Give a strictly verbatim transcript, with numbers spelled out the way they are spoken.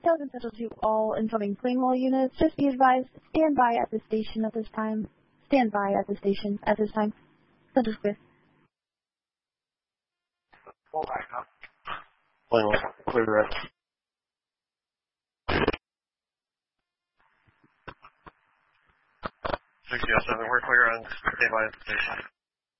Telegram Central to all incoming Claymore units. Just be advised, stand by at the station at this time. Stand by at the station at this time. Central Square. Claymore, clear the rest. sixty oh seven, we're clear on standby at the station.